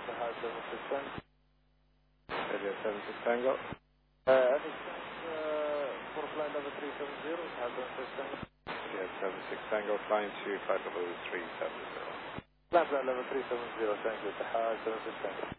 Tahad 76 India 76 Tango. for flight level 370, Tahad 76 India 76 Tango, flying to flight level 370. Flight level 370, thank you, Tahad 76